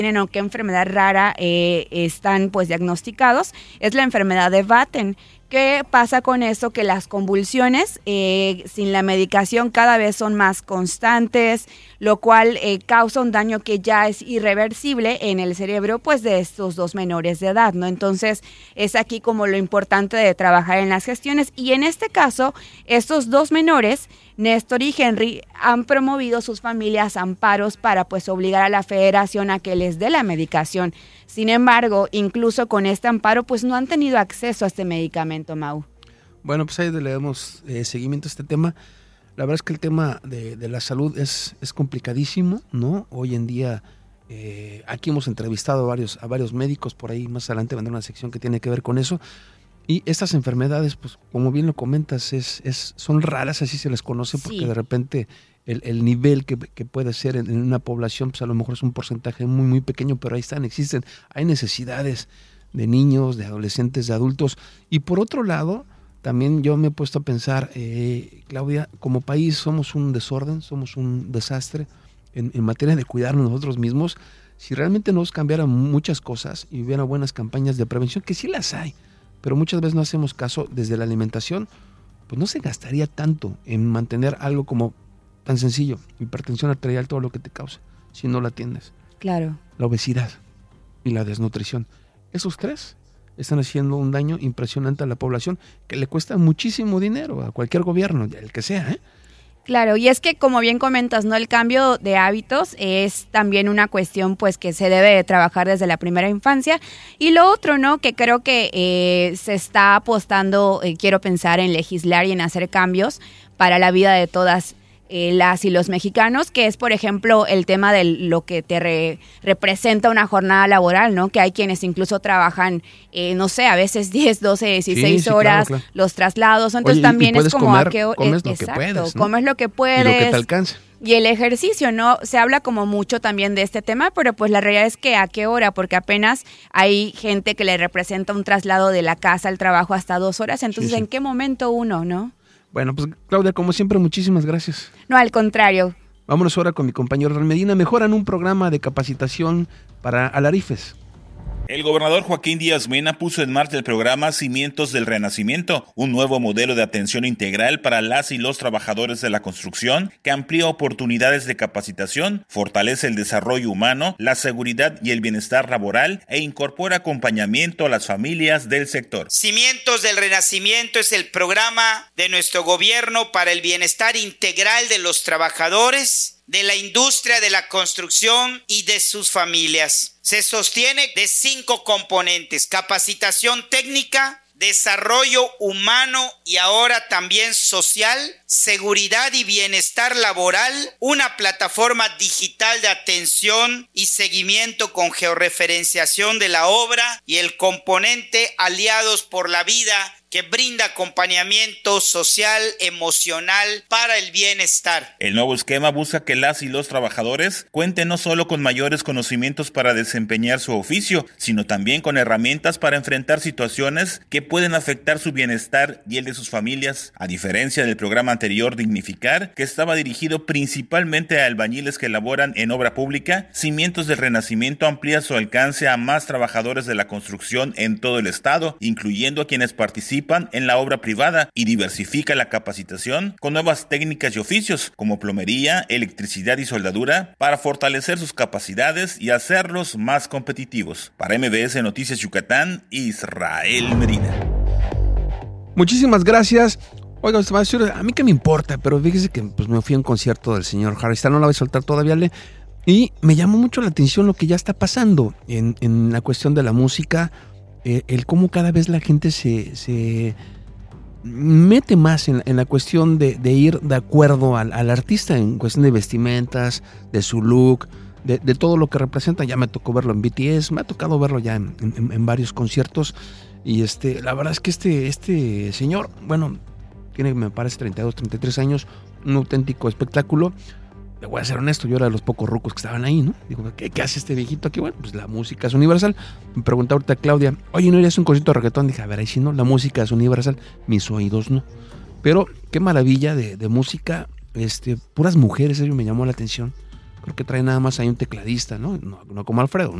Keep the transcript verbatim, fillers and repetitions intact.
tienen o qué enfermedad rara eh, están pues diagnosticados, es la enfermedad de Batten. ¿Qué pasa con esto? Que las convulsiones eh, sin la medicación cada vez son más constantes, lo cual eh, causa un daño que ya es irreversible en el cerebro pues de estos dos menores de edad, ¿no? Entonces es aquí como lo importante de trabajar en las gestiones, y en este caso estos dos menores, Néstor y Henry, han promovido sus familias amparos para pues obligar a la federación a que les dé la medicación. Sin embargo, incluso con este amparo pues no han tenido acceso a este medicamento, Mau. Bueno, pues ahí le damos eh, seguimiento a este tema. La verdad es que el tema de, de la salud es, es complicadísimo, ¿no? Hoy en día, eh, aquí hemos entrevistado a varios, a varios médicos, por ahí más adelante vendrá una sección que tiene que ver con eso. Y estas enfermedades, pues como bien lo comentas, es, es, son raras, así se les conoce, porque sí, de repente el, el nivel que, que puede ser en, en una población, pues a lo mejor es un porcentaje muy, muy pequeño, pero ahí están, existen, hay necesidades de niños, de adolescentes, de adultos. Y por otro lado, también yo me he puesto a pensar, eh, Claudia, como país somos un desorden, somos un desastre en, en materia de cuidarnos nosotros mismos. Si realmente nos cambiaran muchas cosas y hubiera buenas campañas de prevención, que sí las hay, pero muchas veces no hacemos caso desde la alimentación, pues no se gastaría tanto en mantener algo como tan sencillo, hipertensión arterial, todo lo que te causa, si no la atiendes. Claro. La obesidad y la desnutrición. Esos tres están haciendo un daño impresionante a la población que le cuesta muchísimo dinero a cualquier gobierno, el que sea, ¿eh? Claro, y es que como bien comentas, ¿no? El cambio de hábitos es también una cuestión pues que se debe de trabajar desde la primera infancia. Y lo otro, ¿no? Que creo que eh, se está apostando, eh, quiero pensar en legislar y en hacer cambios para la vida de todas eh, las y los mexicanos, que es, por ejemplo, el tema de lo que te re, representa una jornada laboral, ¿no? Que hay quienes incluso trabajan, eh, no sé, a veces diez, doce, dieciséis sí, sí, horas, claro, claro. Los traslados. Entonces Oye, también es como comer, a qué hora. Comes lo exacto, que puedes, ¿no? Comes lo que puedes. Y lo que te alcanza. Y el ejercicio, ¿no? Se habla como mucho también de este tema, pero pues la realidad es que a qué hora, porque apenas hay gente que le representa un traslado de la casa al trabajo hasta dos horas, entonces sí, sí. ¿En qué momento uno, no? Bueno, pues Claudia, como siempre, muchísimas gracias. No, al contrario. Vámonos ahora con mi compañero Ran Medina. Mejoran un programa de capacitación para alarifes. El gobernador Joaquín Díaz Mena puso en marcha el programa Cimientos del Renacimiento, un nuevo modelo de atención integral para las y los trabajadores de la construcción que amplía oportunidades de capacitación, fortalece el desarrollo humano, la seguridad y el bienestar laboral e incorpora acompañamiento a las familias del sector. Cimientos del Renacimiento es el programa de nuestro gobierno para el bienestar integral de los trabajadores, de la industria de la construcción y de sus familias. Se sostiene de cinco componentes: capacitación técnica, desarrollo humano y ahora también social, seguridad y bienestar laboral, una plataforma digital de atención y seguimiento con georreferenciación de la obra y el componente Aliados por la Vida, que brinda acompañamiento social, emocional para el bienestar. El nuevo esquema busca que las y los trabajadores cuenten no solo con mayores conocimientos para desempeñar su oficio, sino también con herramientas para enfrentar situaciones que pueden afectar su bienestar y el de sus familias. A diferencia del programa anterior Dignificar, que estaba dirigido principalmente a albañiles que laboran en obra pública, Cimientos del Renacimiento amplía su alcance a más trabajadores de la construcción en todo el estado, incluyendo a quienes participan en la obra privada, y diversifica la capacitación con nuevas técnicas y oficios como plomería, electricidad y soldadura para fortalecer sus capacidades y hacerlos más competitivos. Para M B S Noticias Yucatán, Israel Medina. Muchísimas gracias. Oiga, a mí que me importa, pero fíjese que pues, me fui a un concierto del señor Harry Styles, no la voy a soltar todavía, le, y me llamó mucho la atención lo que ya está pasando en, en la cuestión de la música. Eh, el cómo cada vez la gente se, se mete más en, en la cuestión de, de ir de acuerdo al, al artista en cuestión de vestimentas, de su look, de, de todo lo que representa. Ya me tocó verlo en B T S, me ha tocado verlo ya en, en, en varios conciertos, y este, la verdad es que este, este señor, bueno, tiene, me parece, treinta y dos, treinta y tres años, un auténtico espectáculo. Le voy a ser honesto, yo era de los pocos rucos que estaban ahí, ¿no? Digo, ¿qué, qué hace este viejito aquí? Bueno, pues la música es universal. Me preguntaba ahorita Claudia, oye, ¿no irías a un concierto de reggaetón? Dije, a ver, ahí sí no, la música es universal, mis oídos no. Pero qué maravilla de, de música, este, puras mujeres, eso me llamó la atención. creo que trae nada más ahí un tecladista, ¿no? No, no como Alfredo, ¿no?